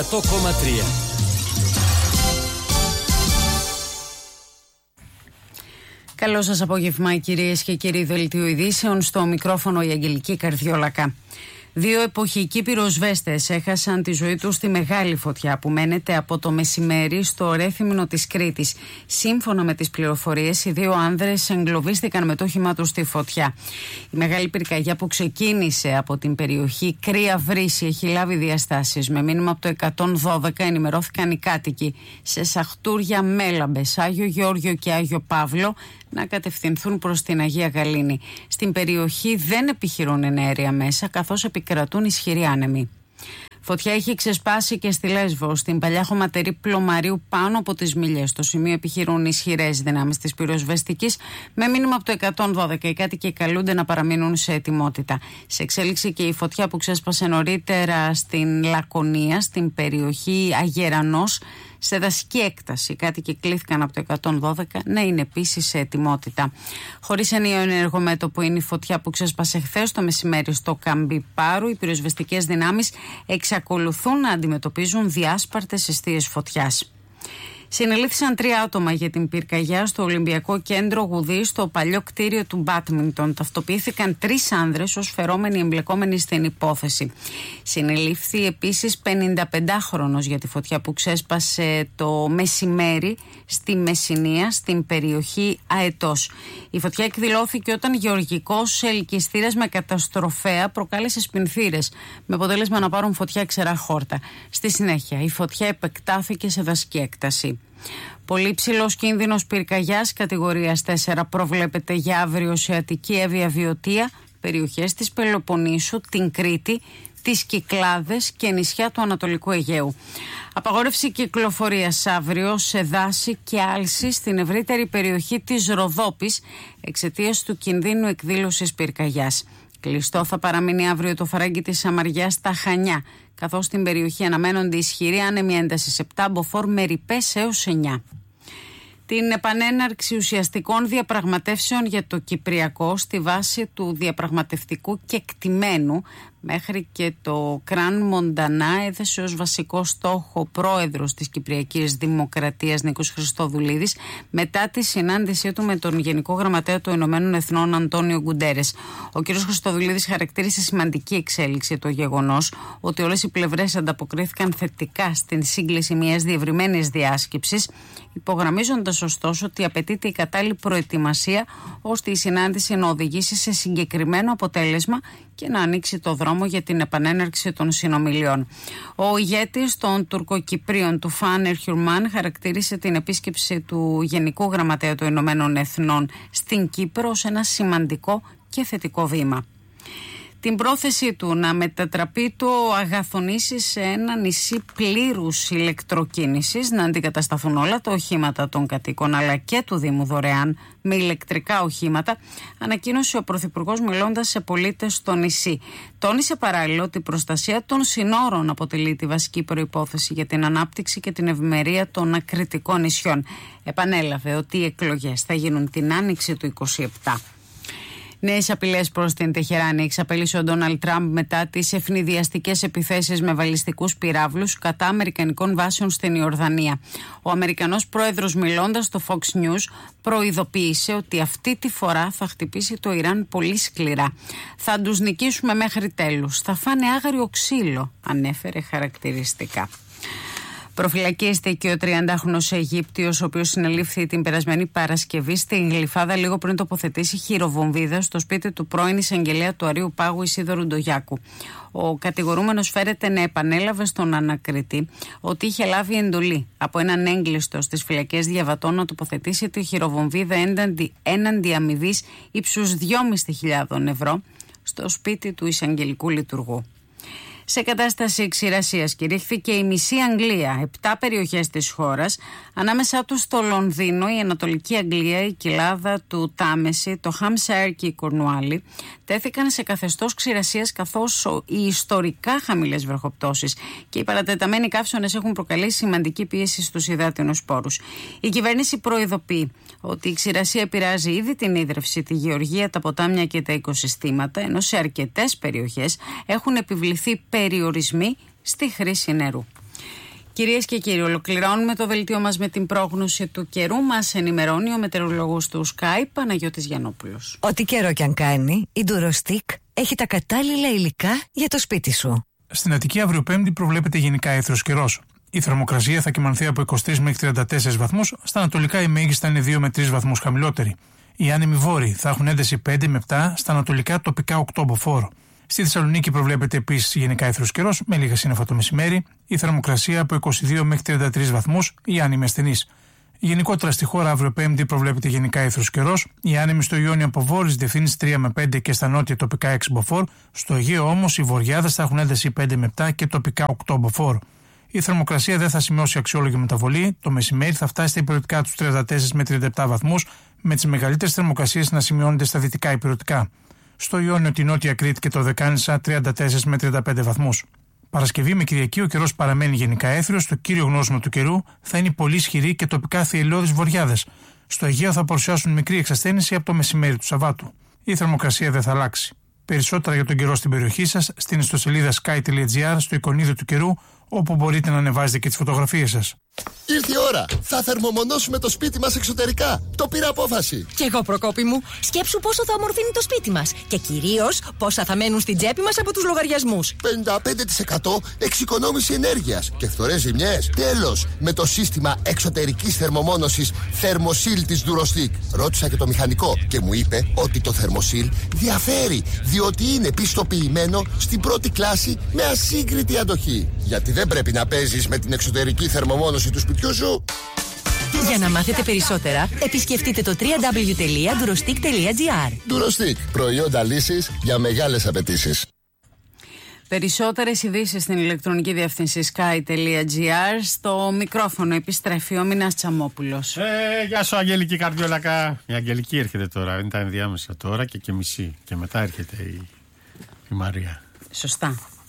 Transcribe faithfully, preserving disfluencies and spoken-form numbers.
εκατό κόμμα τρία. Καλό σας απόγευμα, κυρίες και κύριοι. Δελτίο ειδήσεων, στο μικρόφωνο η Αγγελική Καρδιόλακα. Δύο εποχικοί πυροσβέστες έχασαν τη ζωή τους στη μεγάλη φωτιά που μένεται από το μεσημέρι στο Ρέθυμνο της Κρήτης. Σύμφωνα με τις πληροφορίες, οι δύο άνδρες εγκλωβίστηκαν με το όχημά τους στη φωτιά. Η μεγάλη πυρκαγιά που ξεκίνησε από την περιοχή Κρύα Βρύση έχει λάβει διαστάσεις. Με μήνυμα από το εκατόν δώδεκα ενημερώθηκαν οι κάτοικοι σε Σαχτούρια, Μέλαμπες, Άγιο Γεώργιο και Άγιο Παύλο να κατευθυνθούν προς την Αγία Γαλήνη. Στην περιοχή δεν επιχειρούν εναέρια μέσα, καθώς επικρατούν ισχυροί άνεμοι. Φωτιά έχει ξεσπάσει και στη Λέσβο, στην παλιά χωματερή Πλωμαρίου πάνω από τις Μήλιες. Στο σημείο επιχειρούν ισχυρές δυνάμεις της πυροσβεστικής. Με μήνυμα από το εκατόν δώδεκα οι κάτοικοι καλούνται να παραμείνουν σε ετοιμότητα. Σε εξέλιξη και η φωτιά που ξέσπασε νωρίτερα στην Λακωνία, στην περιοχή Αγερανός, σε δασική έκταση. Οι κάτοικοι κλήθηκαν από το εκατόν δώδεκα να είναι επίσης σε ετοιμότητα. Χωρίς ενίο ενεργομέτωπο είναι η φωτιά που ξέσπασε χθες το μεσημέρι στο Καμπιπάρου. Οι πυροσβεστικές δυνάμεις εξακολουθούν να αντιμετωπίζουν διάσπαρτες εστίες φωτιάς. Συνελήφθησαν τρία άτομα για την πυρκαγιά στο Ολυμπιακό Κέντρο Γουδή, στο παλιό κτίριο του μπάντμιντον. Ταυτοποιήθηκαν τρεις άνδρες ως φερόμενοι εμπλεκόμενοι στην υπόθεση. Συνελήφθη επίσης πενηνταπεντάχρονος για τη φωτιά που ξέσπασε το μεσημέρι στη Μεσσηνία, στην περιοχή Αετός. Η φωτιά εκδηλώθηκε όταν γεωργικός ελκυστήρας με καταστροφέα προκάλεσε σπινθήρες, με αποτέλεσμα να πάρουν φωτιά ξερά χόρτα. Στη συνέχεια, η φωτιά επεκτάθηκε σε δασική έκταση. Πολύ ψηλός κίνδυνος πυρκαγιάς κατηγορίας τέσσερα προβλέπεται για αύριο σε Αττική, Εύβοια, Βιωτία, περιοχές της Πελοποννήσου, την Κρήτη, τις Κυκλάδες και νησιά του Ανατολικού Αιγαίου. Απαγόρευση κυκλοφορίας αύριο σε δάση και άλση στην ευρύτερη περιοχή της Ροδόπης εξαιτίας του κινδύνου εκδήλωσης πυρκαγιάς. Κλειστό θα παραμείνει αύριο το φαράγγι της Σαμαριάς στα Χανιά, καθώς στην περιοχή αναμένονται ισχυροί άνεμοι έντασης επτά, μποφόρ με ρηπές έως εννιά. Την επανέναρξη ουσιαστικών διαπραγματεύσεων για το Κυπριακό στη βάση του διαπραγματευτικού κεκτημένου μέχρι και το Κραν Μοντανά έθεσε ως βασικό στόχο ο πρόεδρος της Κυπριακής Δημοκρατίας Νίκος Χριστοδουλίδης μετά τη συνάντησή του με τον Γενικό Γραμματέα των Ηνωμένων Εθνών Αντώνιο Γκουντέρες. Ο κ. Χριστοδουλίδης χαρακτήρισε σημαντική εξέλιξη το γεγονός ότι όλες οι πλευρές ανταποκρίθηκαν θετικά στην σύγκληση μιας διευρυμένης διάσκεψης, υπογραμμίζοντας ωστόσο ότι απαιτείται η κατάλληλη προετοιμασία ώστε η συνάντηση να οδηγήσει σε συγκεκριμένο αποτέλεσμα και να ανοίξει το δρόμο για την επανέναρξη των συνομιλιών. Ο ηγέτης των Τουρκοκυπρίων του Φάνερ Χιουρμάν χαρακτήρισε την επίσκεψη του Γενικού Γραμματέα των Ηνωμένων Εθνών στην Κύπρο ως ένα σημαντικό και θετικό βήμα. Την πρόθεσή του να μετατραπεί το Αγαθονήσι σε ένα νησί πλήρους ηλεκτροκίνησης, να αντικατασταθούν όλα τα οχήματα των κατοίκων αλλά και του Δήμου δωρεάν με ηλεκτρικά οχήματα, ανακοίνωσε ο Πρωθυπουργός μιλώντας σε πολίτες στο νησί. Τόνισε παράλληλα ότι η προστασία των συνόρων αποτελεί τη βασική προϋπόθεση για την ανάπτυξη και την ευημερία των ακριτικών νησιών. Επανέλαβε ότι οι εκλογές θα γίνουν την άνοιξη του είκοσι επτά. Νέες απειλές προς την Τεχεράνη εξαπέλυσε ο Ντόναλντ Τραμπ μετά τις ευνηδιαστικές επιθέσεις με βαλιστικούς πυράβλους κατά αμερικανικών βάσεων στην Ιορδανία. Ο Αμερικανός πρόεδρος, μιλώντας στο Fox News, προειδοποίησε ότι αυτή τη φορά θα χτυπήσει το Ιράν πολύ σκληρά. «Θα τους νικήσουμε μέχρι τέλους. Θα φάνε άγριο ξύλο», ανέφερε χαρακτηριστικά. Προφυλακίστηκε και ο τριαντάχρονος Αιγύπτιος, ο οποίος συνελήφθη την περασμένη Παρασκευή στη Γλυφάδα λίγο πριν τοποθετήσει χειροβομβίδα στο σπίτι του πρώην εισαγγελέα του Αρείου Πάγου Ισίδωρου Ντογιάκου. Ο κατηγορούμενος φέρεται να επανέλαβε στον ανακριτή ότι είχε λάβει εντολή από έναν έγκλειστο στις φυλακές Διαβατών να τοποθετήσει τη χειροβομβίδα έναντι, έναντι αμοιβής ύψους δυόμισι χιλιάδες ευρώ στο σπίτι του εισαγγελικού λειτουργού. Σε κατάσταση ξηρασίας κηρύχθηκε η μισή Αγγλία, επτά περιοχές της χώρας, ανάμεσά τους το Λονδίνο, η Ανατολική Αγγλία, η κοιλάδα του Τάμεση, το Χάμσαϊρ και η Κορνουάλη, τέθηκαν σε καθεστώς ξηρασίας, καθώς οι ιστορικά χαμηλές βροχοπτώσεις και οι παρατεταμένοι καύσωνες έχουν προκαλέσει σημαντική πίεση στους υδάτινους σπόρους. Η κυβέρνηση προειδοποιεί ότι η ξηρασία επηρεάζει ήδη την ίδρυυση, τη γεωργία, τα ποτάμια και τα οικοσυστήματα, ενώ σε αρκετές περιοχές έχουν επιβληθεί περιορισμοί στη χρήση νερού. Κυρίες και κύριοι, ολοκληρώνουμε το δελτίο μας με την πρόγνωση του καιρού. Μας ενημερώνει ο μετεωρολόγος του Sky, Παναγιώτης Γιαννόπουλος. Ό,τι καιρό κι αν κάνει, η Durostick έχει τα κατάλληλα υλικά για το σπίτι σου. Στην Αττική αύριο Πέμπτη προβλέπεται γενικά έθριος καιρός. Η θερμοκρασία θα κυμανθεί από είκοσι τρεις μέχρι τριάντα τέσσερις βαθμούς, στα ανατολικά η μέγιστα είναι δύο με τρεις βαθμούς χαμηλότερη. Οι άνεμοι βόρειοι θα έχουν ένταση πέντε με επτά, στα ανατολικά τοπικά οκτώ μποφόρ. Στη Θεσσαλονίκη προβλέπεται επίσης γενικά έθριος καιρός, με λίγα σύννεφα το μεσημέρι, η θερμοκρασία από είκοσι δύο μέχρι τριάντα τρεις βαθμούς, οι άνεμοι ασθενείς. Γενικότερα στη χώρα αύριο Πέμπτη προβλέπεται γενικά έθριος καιρός, οι άνεμοι στο Ιόνιο από βόρειες διευθύνσεις τρία με πέντε και στα νότια τοπικά έξι μποφόρ, στο Αιγαίο όμως οι βορειάδες θα έχουν ένταση πέντε με επτά και τοπικά οκτώ μποφόρ. Η θερμοκρασία δεν θα σημειώσει αξιόλογη μεταβολή, το μεσημέρι θα φτάσει στα υπηρετικά τους τριάντα τέσσερα με τριάντα επτά βαθμούς, με τις μεγαλύτερες θερμοκρασίες να σημειώνονται στα δυτικά υπηρετικά. Στο Ιόνιο, τη Νότια Κρήτη και το Δεκάνησα τριάντα τέσσερα με τριάντα πέντε βαθμούς. Παρασκευή με Κυριακή ο καιρός παραμένει γενικά έθριος, το κύριο γνώσιμο του καιρού θα είναι πολύ ισχυρή και τοπικά θυελλώδεις βορειάδες. Στο Αιγαίο θα παρουσιάσουν μικρή εξασθένηση από το μεσημέρι του Σαββάτου. Η θερμοκρασία δεν θα αλλάξει. Περισσότερα για τον καιρό στην περιοχή σας στην ιστοσελίδα sky.gr στο εικονίδιο του καιρού, όπου μπορείτε να ανεβάζετε και τις φωτογραφίες σας. Ήρθε η ώρα! Θα θερμομονώσουμε το σπίτι μας εξωτερικά. Το πήρα απόφαση. Κι εγώ, Προκόπη μου, σκέψου πόσο θα ομορφύνει το σπίτι μας. Και κυρίως πόσα θα μένουν στην τσέπη μας από τους λογαριασμούς. πενήντα πέντε τοις εκατό εξοικονόμηση ενέργειας και φθορές ζημιές. Τέλος! Με το σύστημα εξωτερικής θερμομόνωσης Thermosil της Durostick. Ρώτησα και το μηχανικό και μου είπε ότι το Thermosil διαφέρει, διότι είναι πιστοποιημένο στην πρώτη κλάση με ασύγκριτη αντοχή. Γιατί δεν πρέπει να παίζεις με την εξωτερική θερμομόνωση του σπιτιού σου. Για να μάθετε περισσότερα, επισκεφτείτε το double-u double-u double-u τελεία durostick τελεία gr. Durostick, προϊόντα λύσης για μεγάλες απαιτήσεις. Περισσότερες ειδήσεις στην ηλεκτρονική διεύθυνση sky.gr. Στο μικρόφωνο επιστρέφει ο Μινάς Τσαμόπουλος. Ε, γεια σου Αγγελική Καρδιόλακα. Η Αγγελική έρχεται τώρα, είναι τα ενδιάμεσα τώρα και και μισή. Και μετά έρχεται η, η Μαρία. Σωστά.